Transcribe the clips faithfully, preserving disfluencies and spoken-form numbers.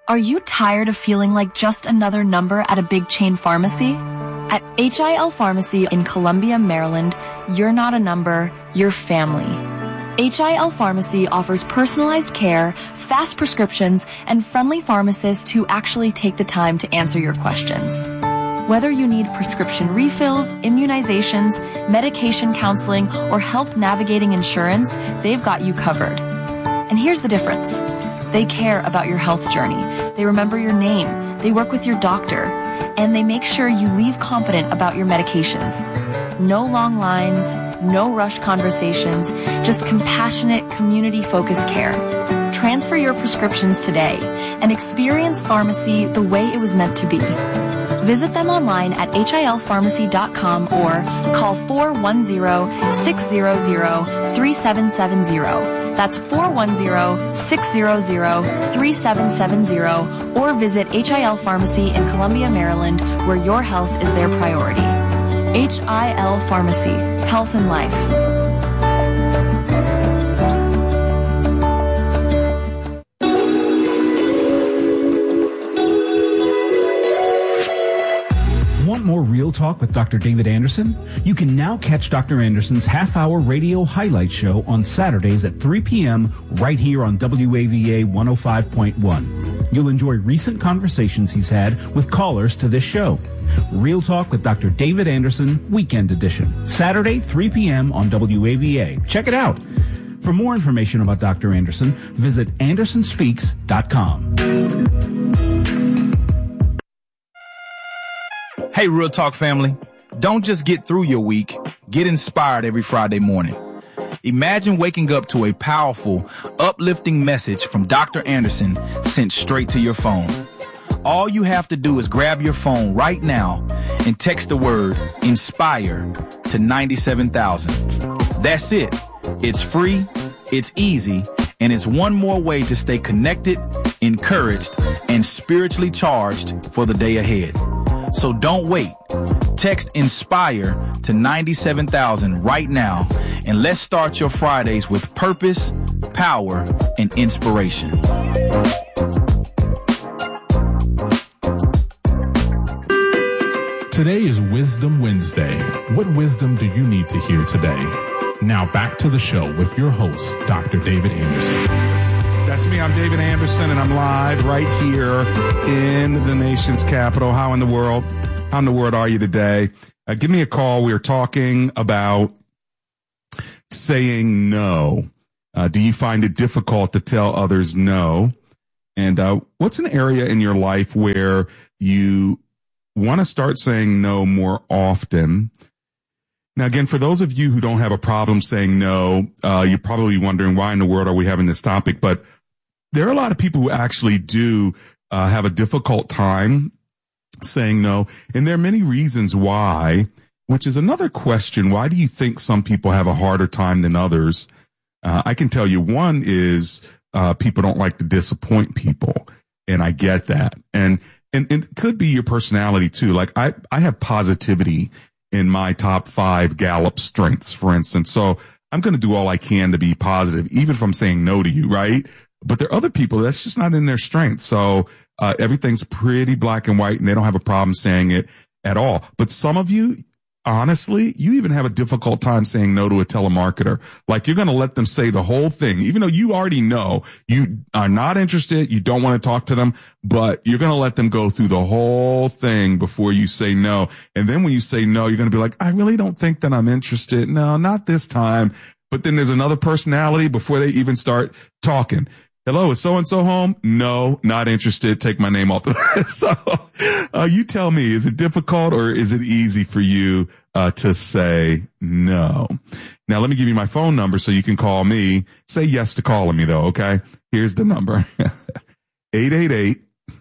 Are you tired of feeling like just another number at a big chain pharmacy? At H I L Pharmacy in Columbia, Maryland, you're not a number, you're family. H I L Pharmacy offers personalized care, fast prescriptions, and friendly pharmacists who actually take the time to answer your questions. Whether you need prescription refills, immunizations, medication counseling, or help navigating insurance, they've got you covered. And here's the difference. They care about your health journey. They remember your name. They work with your doctor. And they make sure you leave confident about your medications. No long lines, no rushed conversations, just compassionate, community-focused care. Transfer your prescriptions today and experience pharmacy the way it was meant to be. Visit them online at H I L pharmacy dot com or call four one zero, six zero zero, three seven seven zero. That's four one zero, six zero zero, three seven seven zero, or visit H I L Pharmacy in Columbia, Maryland, where your health is their priority. H I L Pharmacy, Health and Life. Want more Real Talk with Doctor David Anderson? You can now catch Doctor Anderson's half-hour radio highlight show on Saturdays at three p.m. right here on W A V A one oh five point one. You'll enjoy recent conversations he's had with callers to this show. Real Talk with Doctor David Anderson, Weekend Edition. Saturday, three p.m. on W A V A. Check it out. For more information about Doctor Anderson, visit anderson speaks dot com. Hey, Real Talk family, don't just get through your week, get inspired every Friday morning. Imagine waking up to a powerful, uplifting message from Doctor Anderson sent straight to your phone. All you have to do is grab your phone right now and text the word INSPIRE to ninety-seven thousand. That's it. It's free, it's easy, and it's one more way to stay connected, encouraged, and spiritually charged for the day ahead. So don't wait. Text INSPIRE to ninety-seven thousand right now, and let's start your Fridays with purpose, power, and inspiration. Today is Wisdom Wednesday. What wisdom do you need to hear today? Now back to the show with your host, Doctor David Anderson. That's me. I'm David Anderson, and I'm live right here in the nation's capital. How in the world, how in the world are you today? Uh, give me a call. We are talking about saying no. Uh, do you find it difficult to tell others no? And uh, what's an area in your life where you want to start saying no more often? Now, again, for those of you who don't have a problem saying no, uh, you're probably wondering why in the world are we having this topic? But there are a lot of people who actually do uh, have a difficult time saying no. And there are many reasons why, which is another question. Why do you think some people have a harder time than others? Uh, I can tell you one is uh, people don't like to disappoint people. And I get that. And, and, and it could be your personality too. Like I, I have positivity in my top five Gallup strengths, for instance. So I'm going to do all I can to be positive, even if I'm saying no to you, right? But there are other people that's just not in their strength. So uh, everything's pretty black and white, and they don't have a problem saying it at all. But some of you, honestly, you even have a difficult time saying no to a telemarketer. Like you're going to let them say the whole thing, even though you already know you are not interested. You don't want to talk to them, but you're going to let them go through the whole thing before you say no. And then when you say no, you're going to be like, I really don't think that I'm interested. No, not this time. But then there's another personality before they even start talking. Hello, is so-and-so home? No, not interested. Take my name off the list. So, uh, you tell me, is it difficult or is it easy for you, uh, to say no? Now, let me give you my phone number so you can call me. Say yes to calling me though, okay? Here's the number. eight eight eight,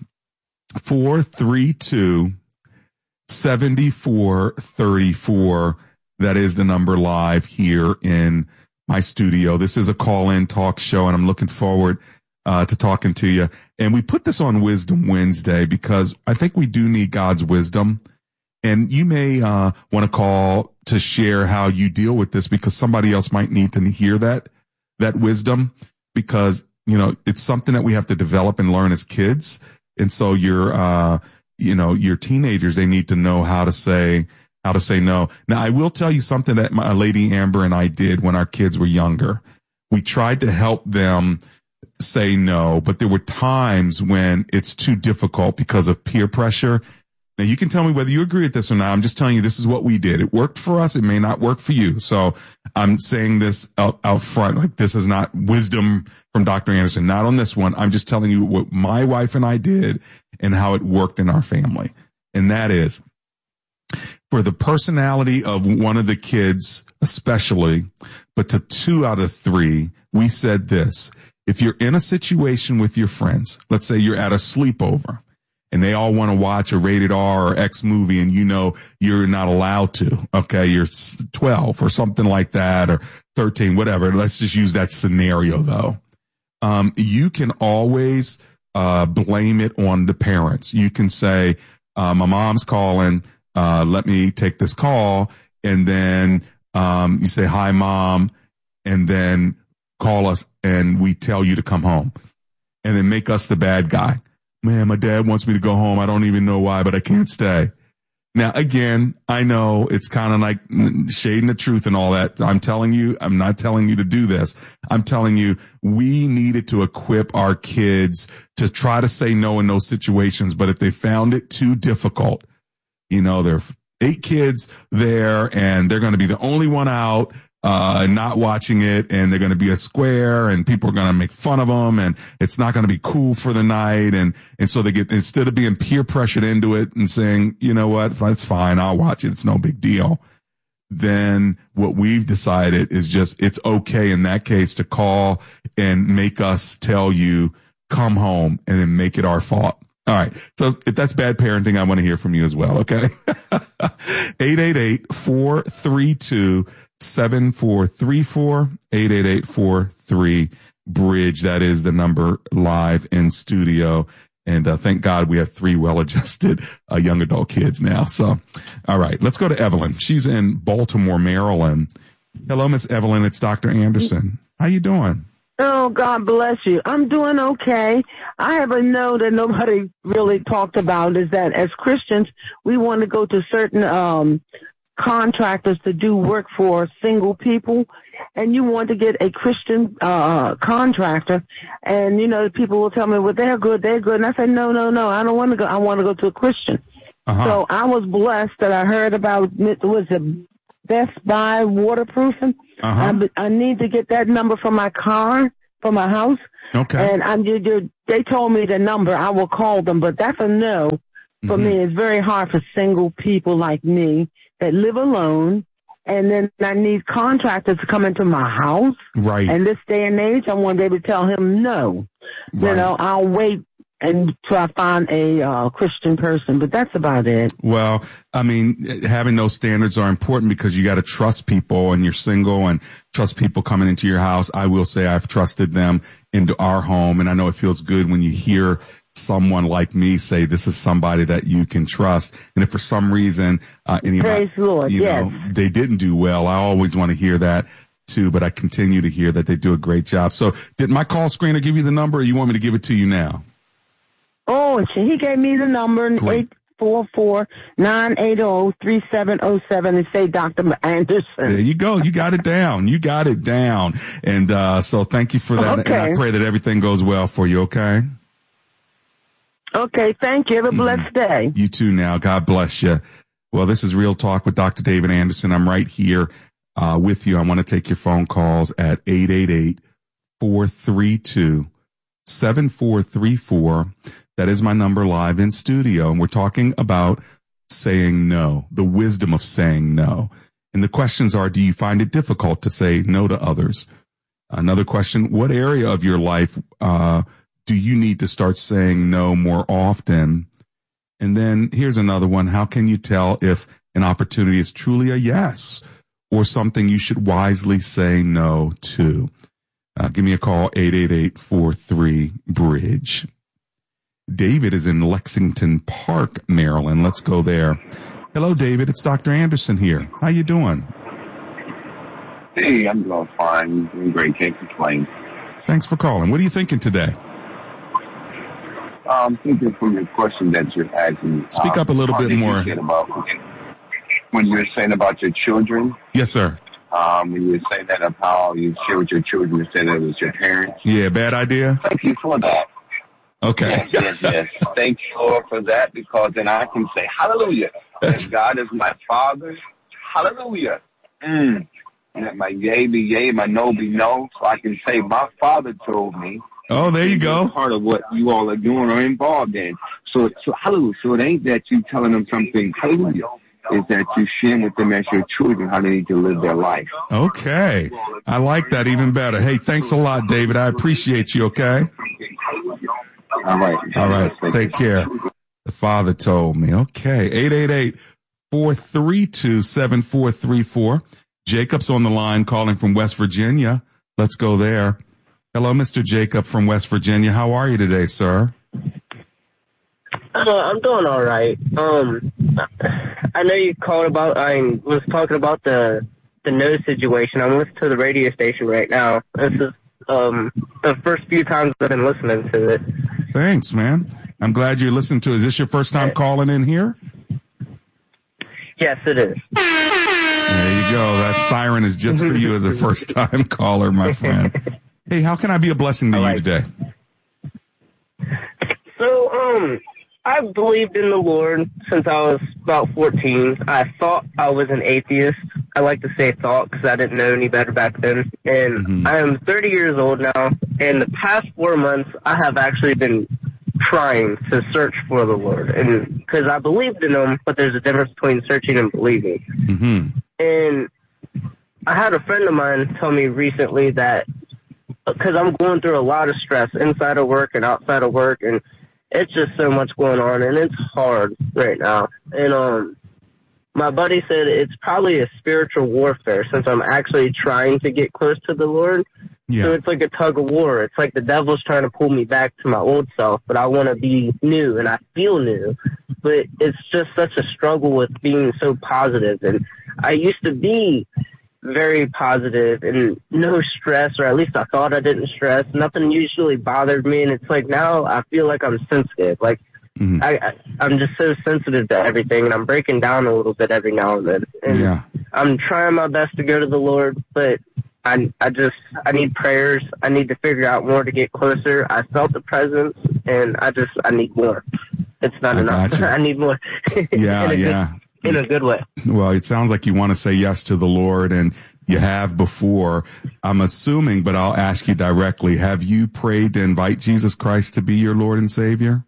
four three two, seven four three four. That is the number live here in my studio. This is a call-in talk show, and I'm looking forward uh, to talking to you. And we put this on Wisdom Wednesday because I think we do need God's wisdom. And you may uh, want to call to share how you deal with this because somebody else might need to hear that, that wisdom, because you know, it's something that we have to develop and learn as kids. And so your, uh, you know, your teenagers, they need to know how to say, how to say no. Now, I will tell you something that my lady Amber and I did when our kids were younger. We tried to help them say no, but there were times when it's too difficult because of peer pressure. Now, you can tell me whether you agree with this or not. I'm just telling you this is what we did. It worked for us. It may not work for you. So I'm saying this out, out front, like this is not wisdom from Doctor Anderson, not on this one. I'm just telling you what my wife and I did and how it worked in our family. And that is for the personality of one of the kids, especially, but to two out of three, we said this. If you're in a situation with your friends, let's say you're at a sleepover, and they all want to watch a rated R or X movie and you know you're not allowed to. Okay, you're twelve or something like that or thirteen, whatever. Let's just use that scenario though. Um, you can always uh blame it on the parents. You can say, uh, my mom's calling, uh, let me take this call. And then um you say, hi, mom, and then call us and we tell you to come home. And then make us the bad guy. Man, my dad wants me to go home. I don't even know why, but I can't stay. Now, again, I know it's kind of like shading the truth and all that. I'm telling you, I'm not telling you to do this. I'm telling you, we needed to equip our kids to try to say no in those situations. But if they found it too difficult, you know, there are eight kids there and they're going to be the only one out. Uh, not watching it, and they're going to be a square, and people are going to make fun of them, and it's not going to be cool for the night, and and so they get, instead of being peer pressured into it and saying, you know what, that's fine, I'll watch it, it's no big deal. Then what we've decided is just it's okay in that case to call and make us tell you come home, and then make it our fault. All right. So if that's bad parenting, I want to hear from you as well. Okay. eight eight eight, four three two, seven four three four, eight eight eight, four three, bridge. That is the number live in studio. And uh, thank God we have three well-adjusted uh, young adult kids now. So, all right, let's go to Evelyn. She's in Baltimore, Maryland. Hello, Miss Evelyn. It's Doctor Anderson. How you doing? Oh, God bless you. I'm doing okay. I have a note that nobody really talked about is that as Christians, we want to go to certain um, contractors to do work for single people, and you want to get a Christian uh, contractor, and, you know, people will tell me, well, they're good, they're good. And I say, no, no, no, I don't want to go. I want to go to a Christian. Uh-huh. So I was blessed that I heard about, was it Best Buy waterproofing? Uh-huh. I, I need to get that number for my car, for my house. Okay. And I'm, they told me the number. I will call them, but that's a no for mm-hmm. me. It's very hard for single people like me that live alone. And then I need contractors to come into my house. Right. And this day and age, I want to be able to tell him no. Right. You know, I'll wait until I find a uh, Christian person, but that's about it. Well, I mean, having those standards are important because you got to trust people, and you're single and trust people coming into your house. I will say I've trusted them into our home, and I know it feels good when you hear someone like me say this is somebody that you can trust. And if for some reason uh, anybody, Praise Lord, you yes. know, they didn't do well, I always want to hear that too, but I continue to hear that they do a great job. So did my call screener give you the number, or you want me to give it to you now? Oh, he gave me the number, eight four four, nine eight zero, three seven zero seven, and say Doctor Anderson. There you go. You got it down. You got it down. And uh so thank you for that. Okay. And I pray that everything goes well for you, okay? Okay, thank you. Have a blessed mm. day. You too now. God bless you. Well, this is Real Talk with Doctor David Anderson. I'm right here uh with you. I want to take your phone calls at eight eight eight, four three two, seven four three four. That is my number live in studio. And we're talking about saying no, the wisdom of saying no. And the questions are, do you find it difficult to say no to others? Another question, what area of your life uh do you need to start saying no more often? And then here's another one. How can you tell if an opportunity is truly a yes or something you should wisely say no to? Uh, give me a call, eight eight eight, four three, bridge. David is in Lexington Park, Maryland. Let's go there. Hello, David. It's Doctor Anderson here. How you doing? Hey, I'm doing fine. Doing great. Can't complain. Thanks for calling. What are you thinking today? I'm thinking from your question that you're asking. Speak up a little bit more. About, when you were saying about your children. Yes, sir. Um, when you were saying that of how you share with your children instead of with your parents. Yeah, bad idea? Thank you for that. Okay. Yes, yes, yes. Thank you, Lord, for that, because then I can say, hallelujah. And God is my Father. Hallelujah. Mm. And that my yea be yea, my no be no. So I can say, my Father told me. Oh, there you go. Part of what you all are doing or involved in. So, so hallelujah. So it ain't that you telling them something, hallelujah. Is that you sharing with them as your children how they need to live their life. Okay. I like that even better. Hey, thanks a lot, David. I appreciate you, okay? All right. All right. Take care. The Father told me. Okay. eight eight eight, four three two, seven four three four. Jacob's on the line calling from West Virginia. Let's go there. Hello, Mister Jacob from West Virginia. How are you today, sir? Uh, I'm doing all right. Um, I know you called about, I was talking about the the no situation. I'm listening to the radio station right now. This is um, the first few times I've been listening to it. Thanks, man. I'm glad you're listening to it. Is this your first time calling in here? Yes, it is. There you go. That siren is just for you as a first-time caller, my friend. Hey, how can I be a blessing to you today? So, um, I've believed in the Lord since I was about fourteen. I thought I was an atheist. I like to say thought because I didn't know any better back then. And mm-hmm. I am thirty years old now. And the past four months, I have actually been trying to search for the Lord. And because I believed in him, but there's a difference between searching and believing. Mm-hmm. And I had a friend of mine tell me recently that because I'm going through a lot of stress inside of work and outside of work, and it's just so much going on, and it's hard right now. And um, my buddy said it's probably a spiritual warfare since I'm actually trying to get close to the Lord. Yeah. So it's like a tug of war. It's like the devil's trying to pull me back to my old self, but I want to be new, and I feel new. But it's just such a struggle with being so positive. And I used to be very positive and no stress, or at least I thought I didn't stress. Nothing usually bothered me, and it's like now I feel like I'm sensitive. Like mm-hmm. I, I, I'm just so sensitive to everything, and I'm breaking down a little bit every now and then. And yeah. I'm trying my best to go to the Lord, but I, I just I need prayers. I need to figure out more to get closer. I felt the presence, and I just I need more. It's not I enough. I need more. Yeah, yeah. Good, in a good way. Well, it sounds like you want to say yes to the Lord, and you have before. I'm assuming, but I'll ask you directly. Have you prayed to invite Jesus Christ to be your Lord and Savior?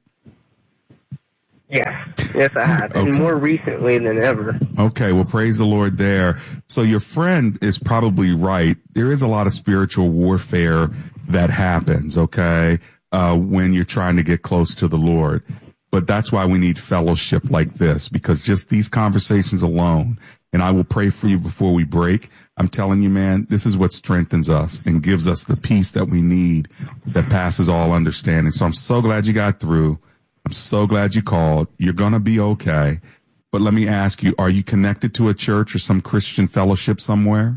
Yes. Yes, I have. Okay. And more recently than ever. Okay. Well, praise the Lord there. So your friend is probably right. There is a lot of spiritual warfare that happens, okay, uh, when you're trying to get close to the Lord. But that's why we need fellowship like this, because just these conversations alone, and I will pray for you before we break. I'm telling you, man, this is what strengthens us and gives us the peace that we need that passes all understanding. So I'm so glad you got through. I'm so glad you called. You're going to be okay. But let me ask you, are you connected to a church or some Christian fellowship somewhere?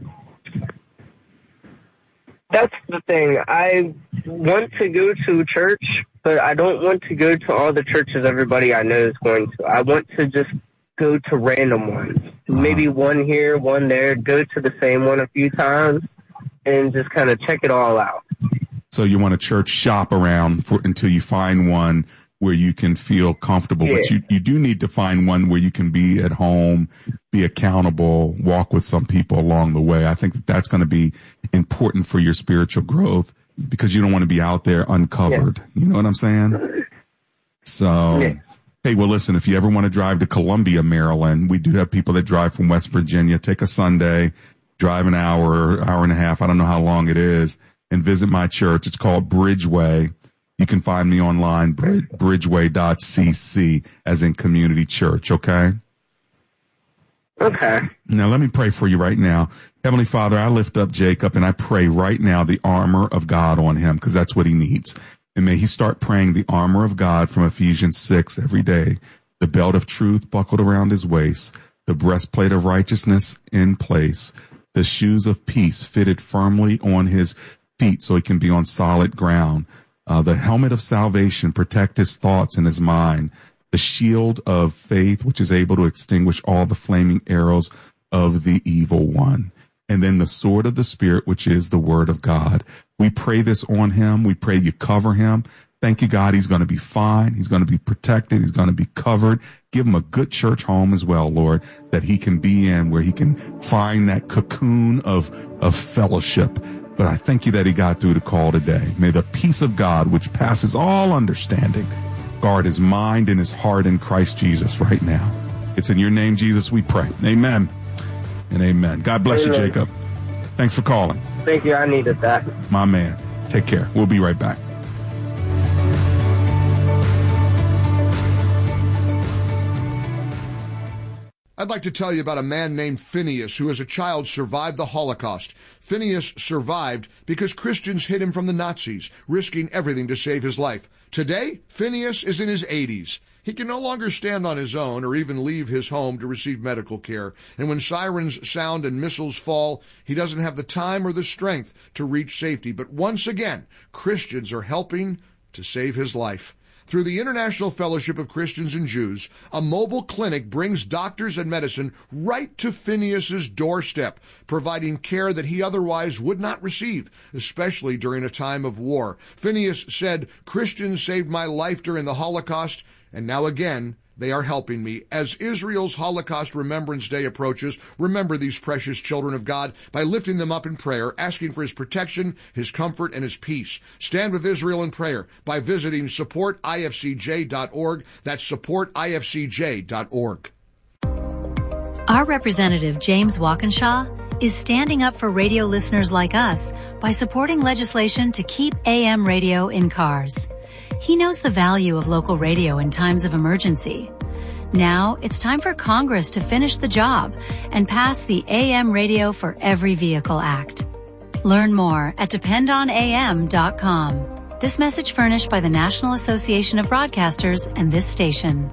That's the thing. I want to go to church, but I don't want to go to all the churches everybody I know is going to. I want to just go to random ones. Uh-huh. Maybe one here, one there, go to the same one a few times, and just kind of check it all out. So you want to church shop around for, until you find one where you can feel comfortable. Yeah. But you, you do need to find one where you can be at home, be accountable, walk with some people along the way. I think that that's going to be important for your spiritual growth, because you don't want to be out there uncovered. Yeah. You know what I'm saying? So, yeah. Hey, well, listen, if you ever want to drive to Columbia, Maryland, we do have people that drive from West Virginia. Take a Sunday, drive an hour, hour and a half. I don't know how long it is, and visit my church. It's called Bridgeway. You can find me online, bridgeway dot c c, as in community church, okay? Okay. Now, let me pray for you right now. Heavenly Father, I lift up Jacob, and I pray right now the armor of God on him, because that's what he needs. And may he start praying the armor of God from Ephesians six every day, the belt of truth buckled around his waist, the breastplate of righteousness in place, the shoes of peace fitted firmly on his feet so he can be on solid ground. Uh, the helmet of salvation, protect his thoughts and his mind. The shield of faith, which is able to extinguish all the flaming arrows of the evil one. And then the sword of the Spirit, which is the word of God. We pray this on him. We pray you cover him. Thank you, God. He's going to be fine. He's going to be protected. He's going to be covered. Give him a good church home as well, Lord, that he can be in, where he can find that cocoon of, of fellowship. But I thank you that he got through the call today. May the peace of God, which passes all understanding, guard his mind and his heart in Christ Jesus right now. It's in your name, Jesus, we pray. Amen and amen. God bless amen. you, Jacob. Thanks for calling. Thank you. I needed that. My man. Take care. We'll be right back. I'd like to tell you about a man named Phineas who as a child survived the Holocaust. Phineas survived because Christians hid him from the Nazis, risking everything to save his life. Today, Phineas is in his eighties. He can no longer stand on his own or even leave his home to receive medical care. And when sirens sound and missiles fall, he doesn't have the time or the strength to reach safety. But once again, Christians are helping to save his life. Through the International Fellowship of Christians and Jews, a mobile clinic brings doctors and medicine right to Phineas's doorstep, providing care that he otherwise would not receive, especially during a time of war. Phineas said, "Christians saved my life during the Holocaust, and now again, they are helping me." As Israel's Holocaust Remembrance Day approaches, remember these precious children of God by lifting them up in prayer, asking for his protection, his comfort, and his peace. Stand with Israel in prayer by visiting support I F C J dot org. That's support I F C J dot org. Our representative, James Walkinshaw, is standing up for radio listeners like us by supporting legislation to keep A M radio in cars. He knows the value of local radio in times of emergency. Now it's time for Congress to finish the job and pass the A M Radio for Every Vehicle Act. Learn more at depend on A M dot com. This message furnished by the National Association of Broadcasters and this station.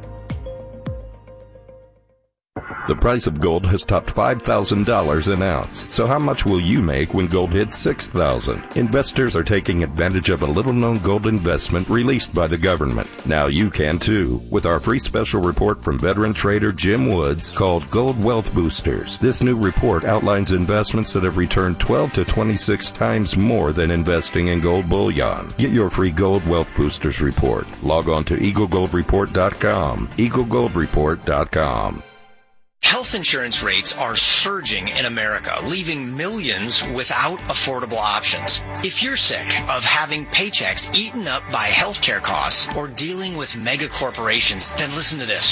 The price of gold has topped five thousand dollars an ounce. So how much will you make when gold hits six thousand dollars? Investors are taking advantage of a little-known gold investment released by the government. Now you can too, with our free special report from veteran trader Jim Woods called Gold Wealth Boosters. This new report outlines investments that have returned twelve to twenty-six times more than investing in gold bullion. Get your free Gold Wealth Boosters report. Log on to eagle gold report dot com. eagle gold report dot com. Health insurance rates are surging in America, leaving millions without affordable options. If you're sick of having paychecks eaten up by healthcare costs or dealing with mega corporations, then listen to this.